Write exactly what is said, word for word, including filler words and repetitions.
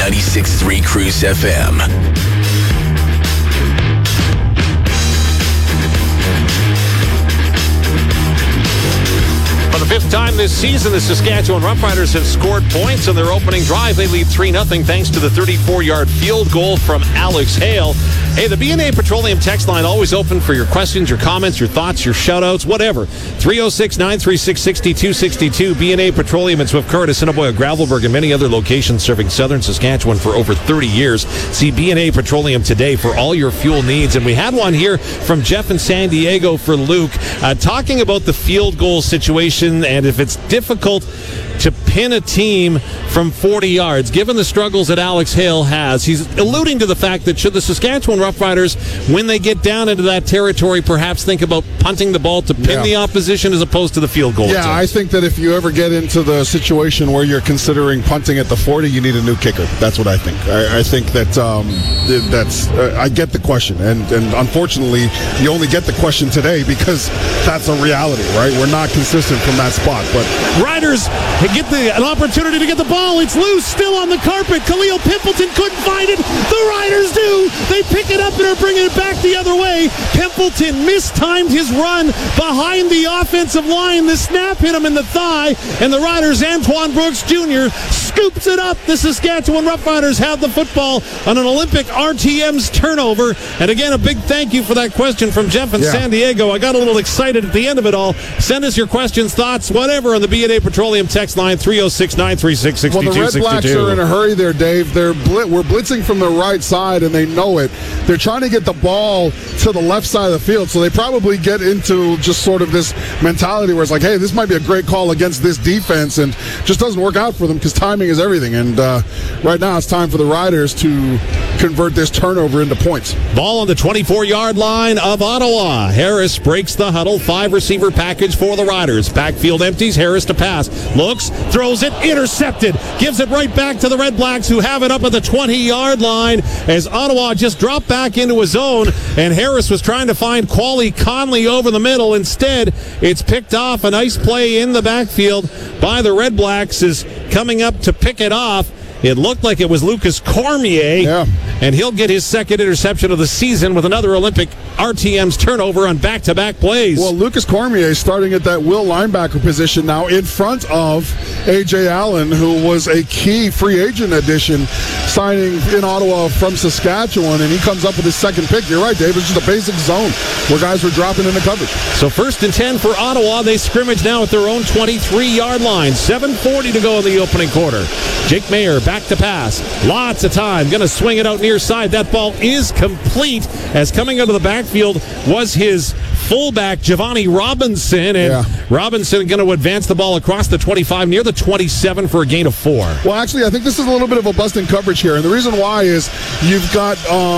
ninety-six point three Cruise F M. For the fifth time this season, the Saskatchewan Roughriders have scored points on their opening drive. They lead three nothing thanks to the thirty-four-yard field goal from Alex Hale. Hey, the B N A Petroleum text line always open for your questions, your comments, your thoughts, your shout-outs, whatever. three oh six, nine three six, six two six two. B N A Petroleum in Swift-Current, Assiniboia, Gravelbourg, and many other locations serving southern Saskatchewan for over thirty years. See B N A Petroleum today for all your fuel needs. And we had one here from Jeff in San Diego for Luke, uh, talking about the field goal situation and if it's difficult to pin a team from forty yards, given the struggles that Alex Hale has. He's alluding to the fact that should the Saskatchewan Roughriders, when they get down into that territory, perhaps think about punting the ball to pin yeah. the opposition as opposed to the field goal. Yeah, attempt. I think that if you ever get into the situation where you're considering punting at the forty, you need a new kicker. That's what I think. I, I think that um, that's. Uh, I get the question, and, and unfortunately, you only get the question today because that's a reality, right? We're not consistent from that spot. But Riders get the, an opportunity to get the ball. It's loose, still on the carpet. Khalil Pimpleton couldn't find it. The Riders do. They pick it up and are bringing it back the other way. Pimpleton mistimed his run behind the offensive line. The snap hit him in the thigh, and the Riders' Antoine Brooks Junior scoops it up. The Saskatchewan Roughriders have the football on an Olympic R T M's turnover. And again, a big thank you for that question from Jeff in yeah. San Diego. I got a little excited at the end of it all. Send us your questions, thoughts, whatever on the B N A Petroleum text line three oh six, nine three six, six two six two. Well, the Red Blacks are in a hurry there, Dave. They're blit- we're blitzing from the right side, and they know it. They're trying to get the ball to the left side of the field, so they probably get into just sort of this mentality where it's like, hey, this might be a great call against this defense, and just doesn't work out for them because timing is everything. And uh, right now it's time for the Riders to convert this turnover into points. Ball on the twenty-four-yard line of Ottawa. Harris breaks the huddle. Five-receiver package for the Riders. Backfield empties. Harris to pass. Looks, throws it, intercepted. Gives it right back to the Red Blacks, who have it up at the twenty-yard line as Ottawa just dropped back into a zone, and Harris was trying to find Quali Conley over the middle. Instead, it's picked off. A nice play in the backfield by the Red Blacks is coming up to pick it off. It looked like it was Lucas Cormier, yeah. and he'll get his second interception of the season with another Olympic R T M's turnover on back-to-back plays. Well, Lucas Cormier is starting at that will linebacker position now in front of A J Allen, who was a key free agent addition signing in Ottawa from Saskatchewan, and he comes up with his second pick. You're right, Dave. It's just a basic zone where guys were dropping into coverage. So first and ten for Ottawa. They scrimmage now at their own twenty-three-yard line. seven forty to go in the opening quarter. Jake Mayer back to pass. Lots of time. Going to swing it out near side. That ball is complete, as coming out of the backfield was his fullback, Giovanni Robinson. And yeah. Robinson going to advance the ball across the twenty-five near the twenty-seven for a gain of four. Well, actually, I think this is a little bit of a busting coverage here. And the reason why is you've got... Um,